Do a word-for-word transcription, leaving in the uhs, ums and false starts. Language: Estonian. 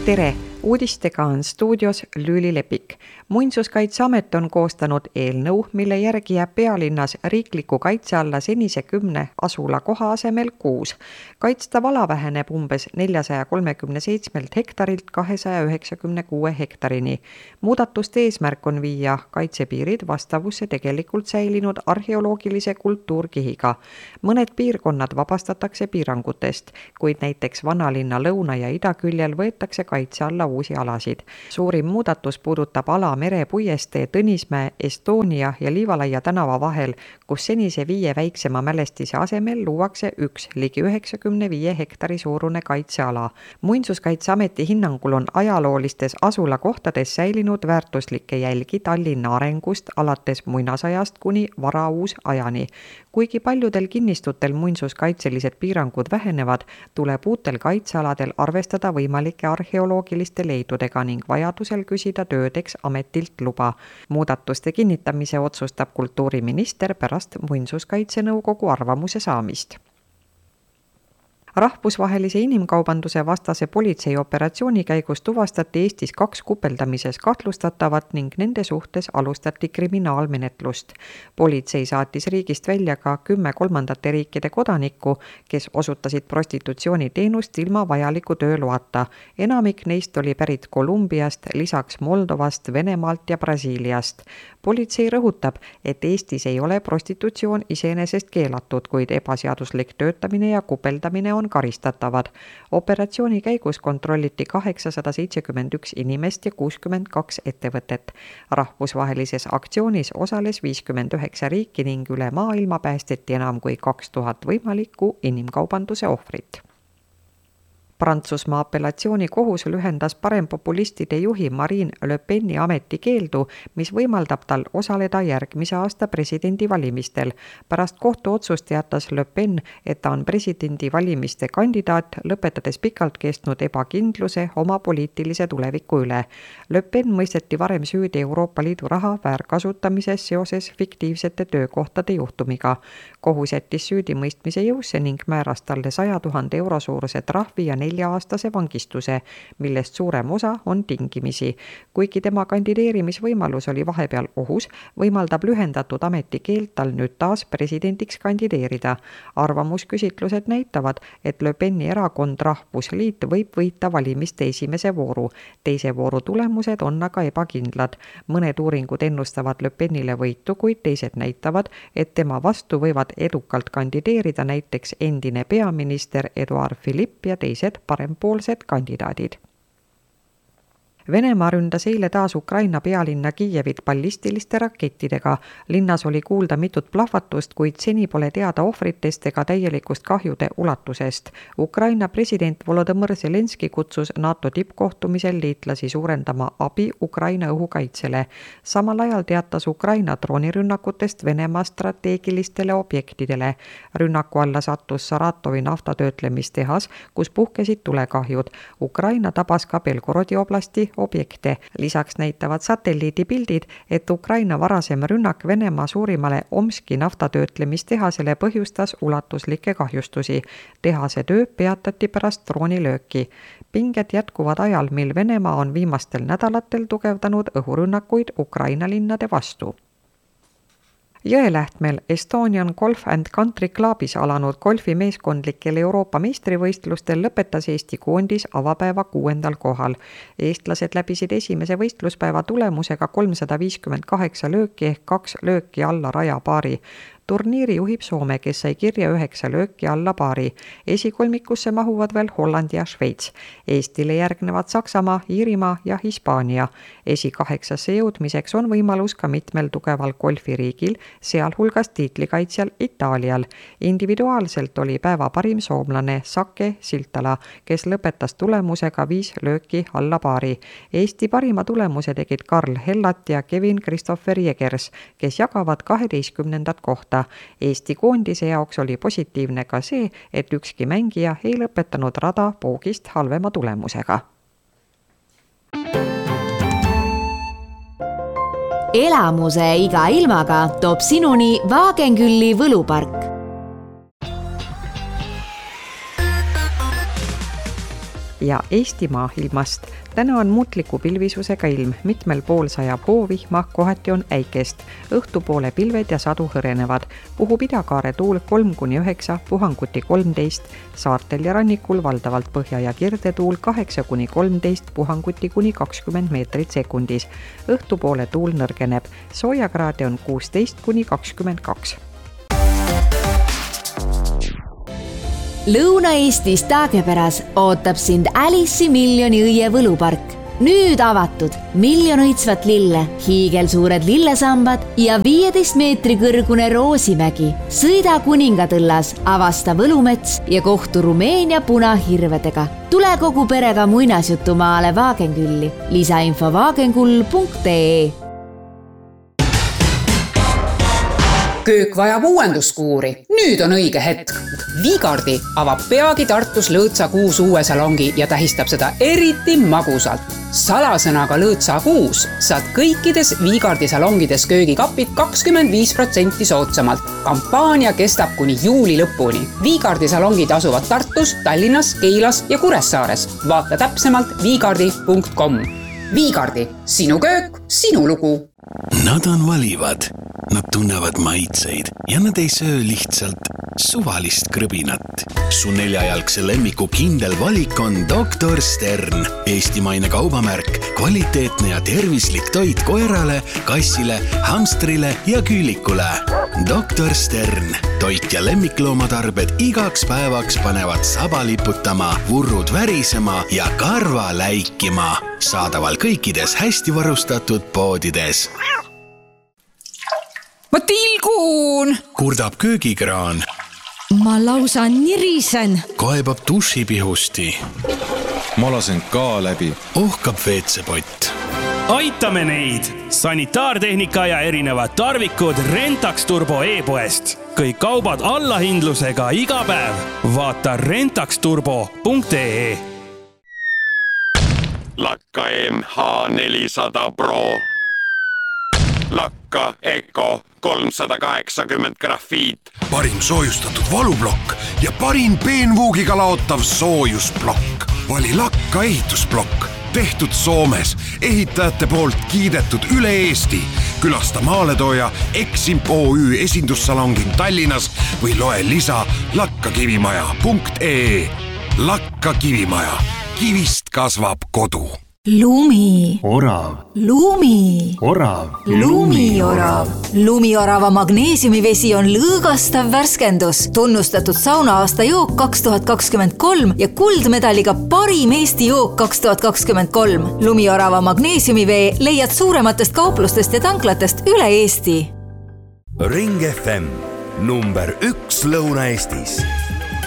Tere! Uudistega on stuudios Lüüli Lepik. Muinsuskaitseamet on koostanud eelnõu, mille järgi jääb pealinnas riikliku kaitse alla senise kümne asula koha asemel kuus. Kaitstav ala väheneb umbes neljasada kolmekümmend seitse hektarilt kahesaja üheksakümne kuue hektarini. Muudatuste eesmärk on viia kaitsepiirid vastavusse tegelikult säilinud arheoloogilise kultuurkihiga. Mõned piirkonnad vabastatakse piirangutest, kuid näiteks vanalinna lõuna- ja idaküljel võetakse kaitse alla uusi alasid. Suurim muudatus puudutab ala merepuiestee Tõnismäe, Estonia ja Liivalaia tänava vahel, kus senise viie väiksema mälestise asemel luuakse üks ligi üheksakümne viie hektari suurune kaitseala. Muinsuskaitseameti hinnangul on ajaloolistes asulakohtades säilinud väärtuslikke jälgi Tallinna arengust alates muinasajast kuni varauus ajani. Kuigi paljudel kinnistutel muinsuskaitselised piirangud vähenevad, tuleb uutel kaitsealadel arvestada võimalike arheoloogiliste leidudega ning vajadusel küsida töödeks ametilt luba. Muudatuste kinnitamise otsustab kultuuriminister pärast muinsuskaitsenõukogu arvamuse saamist. Rahvusvahelise inimkaubanduse vastase politseioperatsiooni käigus tuvastati Eestis kaks kupeldamises kahtlustatavat ning nende suhtes alustati kriminaalmenetlust. Politsei saatis riigist välja ka kümme kolmandate riikide kodanikku, kes osutasid prostitutsiooniteenust ilma vajaliku tööloata. Enamik neist oli pärit Kolumbiast, lisaks Moldovast, Venemaalt ja Brasiiliast. Politsei rõhutab, et Eestis ei ole prostitutsioon iseenesest keelatud, kuid ebaseaduslik töötamine ja kupeldamine on karistatavad. Operatsiooni käigus kontrolliti kaheksasada seitsekümmend üks inimest ja kuuskümmend kaks ettevõtet. Rahvusvahelises aktsioonis osales viiskümmend üheksa riiki ning üle maailma päästeti enam kui kaks tuhat võimalikku inimkaubanduse ohvrit. Prantsusmaa apellatsioonikohus lühendas parempopulistide juhi Marine Le Peni ametikeeldu, mis võimaldab tal osaleda järgmise aasta presidendivalimistel. Pärast kohtuotsust teatas Le Pen, et ta on presidendivalimiste kandidaat, lõpetades pikalt kestnud ebakindluse oma poliitilise tuleviku üle. Le Pen mõisteti varem süüdi Euroopa Liidu raha väärkasutamises seoses fiktiivsete töökohtade juhtumiga. Kohus jättis süüdimõistmise jõusse ning määras talle saja tuhande euro suuruse trahvi ja nelja-aastase vangistuse, millest suurem osa on tingimisi. Kuigi tema kandideerimisvõimalus oli vahepeal ohus, võimaldab lühendatud ametikeeld tal nüüd taas presidendiks kandideerida. Arvamusküsitlused näitavad, et Le Peni erakond Rahvusliit võib võita valimiste esimese vooru. Teise vooru tulemused on aga ebakindlad. Mõned uuringud ennustavad Le Penile võitu, kuid teised näitavad, et tema vastu võivad edukalt kandideerida näiteks endine peaminister Edouard Philippe ja teised parempoolsed kandidaadid. Venemaa ründas eile taas Ukraina pealinna Kiievit ballistiliste rakettidega. Linnas oli kuulda mitut plahvatust, kuid seni pole teada ohvritest ega täielikust kahjude ulatusest. Ukraina president Volodõmõr Zelenski kutsus NATO tippkohtumisel liitlasi suurendama abi Ukraina õhukaitsele. Samal ajal teatas Ukraina droonirünnakutest Venemaa strateegilistele objektidele. Rünnaku alla sattus Saratovi naftatöötlemistehas, kus puhkesid tulekahjud. Ukraina tabas ka Belgorodi oblasti objekte. Lisaks näitavad satelliidipildid, et Ukraina varasem rünnak Venemaa suurimale Omski naftatöötlemistehasele põhjustas ulatuslikke kahjustusi. Tehase töö peatati pärast droonilööki. Pinged jätkuvad ajal, mil Venemaa on viimastel nädalatel tugevdanud õhurünnakuid Ukraina linnade vastu. Jõelähtmel Estonian Golf and Country Clubis alanud golfi meeskondlikel Euroopa meistrivõistlustel lõpetas Eesti koondis avapäeva kuuendal kohal. Eestlased läbisid esimese võistluspäeva tulemusega kolmsada viiskümmend kaheksa lööki ehk kaks lööki alla rajapaari. Turniiri juhib Soome, kes sai kirja üheksa lööki alla paari. Esikolmikusse mahuvad veel Holland ja Šveits. Eestile järgnevad Saksamaa, Iirimaa ja Hispaania. Esi kaheksasse jõudmiseks on võimalus ka mitmel tugeval golfiriigil, sealhulgas tiitlikaitsjal Itaalial. Individuaalselt oli päeva parim soomlane Sake Siltala, kes lõpetas tulemusega viis lööki alla paari. Eesti parima tulemuse tegid Karl Hellat ja Kevin Christopher Jegers, kes jagavad kaheteistkümnendat kohta. Eesti koondise jaoks oli positiivne ka see, et ükski mängija ei lõpetanud rada poogist halvema tulemusega. Elamuse iga ilmaga toob sinuni Wagenkülli võlupark. ja Eestimaa ilmast. Täna on muutliku pilvisusega ilm, mitmel pool sajab hoovihma, kohati on äikest. Õhtupoole pilved ja sadu hõrenevad. Puhub idakaare tuul kolm kuni üheksa, puhanguti kolmteist, saartel ja rannikul valdavalt põhja- ja kirdetuul kaheksa kuni kolmteist, puhanguti kuni kakskümmend meetrit sekundis. Õhtupoole tuul nõrgeneb, soojakraade on kuusteist kuni kakskümmend kaks. Lõuna-Eestis Taagepäras ootab sind Alice'i miljoni õie võlupark. Nüüd avatud miljon õitsvat lille, hiigelsuured lillesambad ja viieteist meetri kõrgune Roosimägi. Sõida Kuningatõllas, avasta Võlumets ja kohtu Rumeenia punahirvedega. Tule kogu perega muinasjutumaale Vaagenkülli. Lisainfo vaagenkull punkt ee. Köök vajab uuenduskuuri. Nüüd on õige hetk. Viigardi avab peagi Tartus Lõõtsa kuus uue salongi ja tähistab seda eriti magusalt. Salasõnaga Lõõtsa kuus saad kõikides Viigardi salongides köögikapid kakskümmend viis protsenti soodsamalt. Kampaania kestab kuni juuli lõpuni. Viigardi salongid asuvad Tartus, Tallinnas, Keilas ja Kuressaares. Vaata täpsemalt viigardi punkt kom. Viigardi, sinu köök, sinu lugu. Nad on valivad, nad tunnevad maitseid ja nad ei söö lihtsalt suvalist krõbinat. Su neljajalgse lemmiku kindel valik on doktor Stern. Eestimaine kaubamärk, kvaliteetne ja tervislik toit koerale, kassile, hamstrile ja küülikule. doktor Stern. Toit ja lemmikloomatarbed igaks päevaks panevad saba liputama, vurrud värisema ja karva läikima. Saadaval kõikides hästi varustatud poodides. Ma tilgun! Kurdab köögikraan. Ma lausa nirisen. Kaebab dušipihusti. Ma lasen ka läbi. Ohkab veetsepott. Aitame neid! Sanitaartehnika ja erinevad tarvikud Rentax Turbo e-poest. Kõik kaubad allahindlusega iga päev. Vaata rentax turbo punkt ee. Lakka M H nelisada Pro. Lakka Eco kolmsada kaheksakümmend grafiit. Parim soojustatud valublokk ja parim peenvuugiga laotav soojusblokk. Vali Lakka ehitusblokk. Tehtud Soomes, ehitajate poolt kiidetud üle Eesti. Külasta maaletooja Eximp O Ü esindussalongin Tallinnas või loe lisa lakkakivimaja punkt ee. Lakka Kivimaja. Kivist kasvab kodu. Lumi. Orav. Lumi. Orav. Lumiorav. Lumiorava magneesiumivesi on lõõgastav värskendus, tunnustatud saunaaasta jook kaks tuhat kakskümmend kolm ja kuldmedaliga parim Eesti jook kaks tuhat kakskümmend kolm. Lumiorava magneesiumivee leiad suurematest kauplustest ja tanklatest üle Eesti. Ring F M, number üks Lõuna-Eestis.